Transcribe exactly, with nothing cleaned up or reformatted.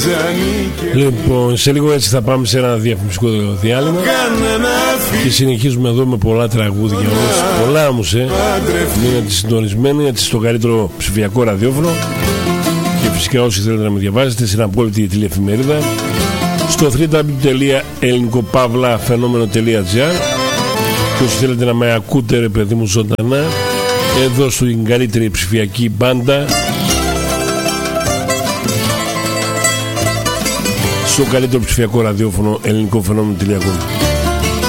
Λοιπόν, σε λίγο έτσι θα πάμε σε ένα διαφημιστικό διάλειμμα και συνεχίζουμε εδώ με πολλά τραγούδια όμως. Πολλά όμως, ε. Μείνετε συντονισμένοι έτσι στο καλύτερο ψηφιακό ραδιόφωνο. Και φυσικά όσοι θέλετε να με διαβάζετε σε ένα απόλυτη τηλεεφημερίδα στο double-u double-u double-u τελεία ελληνικοπαύλα-φαινόμενο τελεία τζι άρ. Και όσοι θέλετε να με ακούτε ρε παιδί μου ζωντανά εδώ στην καλύτερη ψηφιακή μπάντα στο καλύτερο ψηφιακό ραδιόφωνο ελληνικό φαινόμενο τελεία com.